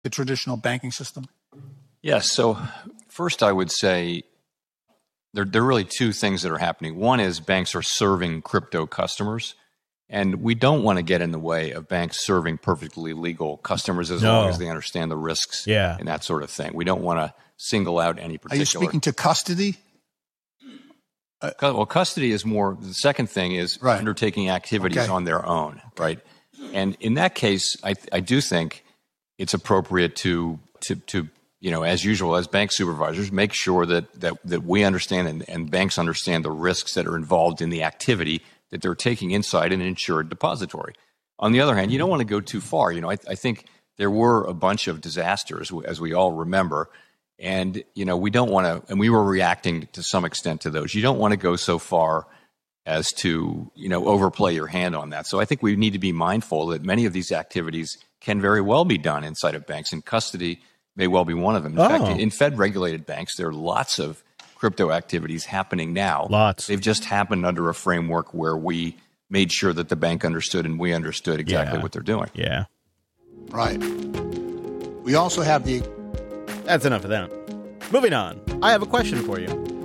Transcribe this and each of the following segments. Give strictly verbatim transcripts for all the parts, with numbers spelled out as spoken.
the traditional banking system? Yes. So first, I would say there, there are really two things that are happening. One is banks are serving crypto customers, and we don't want to get in the way of banks serving perfectly legal customers as No. long as they understand the risks Yeah. and that sort of thing. We don't want to single out any particular. Are you speaking to custody? Well, custody is more, the second thing is Right. undertaking activities Okay. on their own, right? And in that case, I, I do think it's appropriate to, to, to, you know, as usual, as bank supervisors, make sure that, that, that we understand and, and banks understand the risks that are involved in the activity that they're taking inside an insured depository. On the other hand, you don't want to go too far. You know, I, I think there were a bunch of disasters, as we all remember, and, you know, we don't want to, and we were reacting to some extent to those. You don't want to go so far as to, you know, overplay your hand on that. So I think we need to be mindful that many of these activities can very well be done inside of banks, and custody may well be one of them. In Oh. fact, in Fed-regulated banks, there are lots of crypto activities happening now. Lots. They've just happened under a framework where we made sure that the bank understood and we understood exactly Yeah. what they're doing. Yeah. Right. We also have the That's enough of that. Moving on. I have a question for you.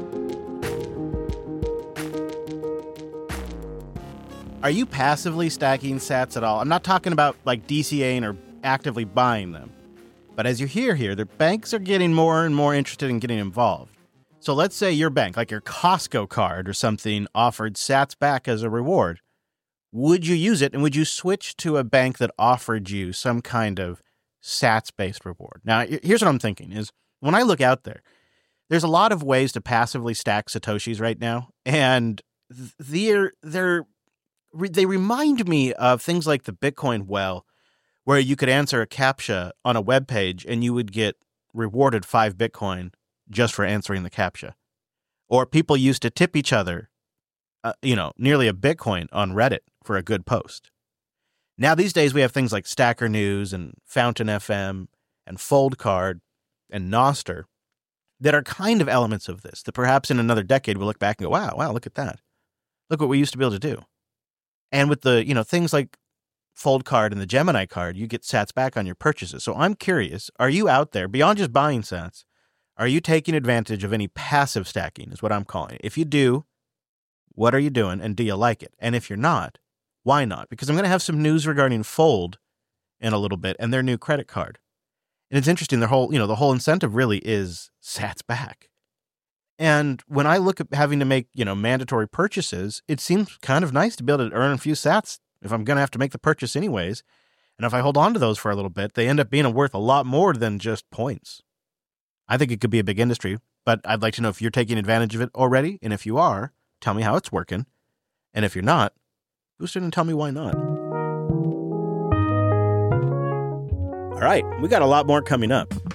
Are you passively stacking sats at all? I'm not talking about like DCAing or actively buying them. But as you hear here, the banks are getting more and more interested in getting involved. So let's say your bank, like your Costco card or something, offered sats back as a reward. Would you use it, and would you switch to a bank that offered you some kind of sats-based reward? Now, here's what I'm thinking is, when I look out there, there's a lot of ways to passively stack Satoshis right now, and they're, they're, they remind me of things like the Bitcoin well, where you could answer a CAPTCHA on a web page and you would get rewarded five Bitcoin just for answering the CAPTCHA. Or people used to tip each other, uh, you know, nearly a Bitcoin on Reddit for a good post. Now, these days, we have things like Stacker News and Fountain F M and Foldcard and Nostr that are kind of elements of this, that perhaps in another decade we'll look back and go, wow, wow, look at that. Look what we used to be able to do. And with the, you know, things like Foldcard and the Gemini card, you get sats back on your purchases. So I'm curious, are you out there, beyond just buying sats, are you taking advantage of any passive stacking, is what I'm calling it? If you do, what are you doing, and do you like it? And if you're not, why not? Because I'm going to have some news regarding Fold in a little bit and their new credit card. And it's interesting, their whole, you know, the whole incentive really is sats back. And when I look at having to make, you know, mandatory purchases, it seems kind of nice to be able to earn a few sats if I'm going to have to make the purchase anyways. And if I hold on to those for a little bit, they end up being worth a lot more than just points. I think it could be a big industry, but I'd like to know if you're taking advantage of it already. And if you are, tell me how it's working. And if you're not, boost it and tell me why not. All right, we got a lot more coming up.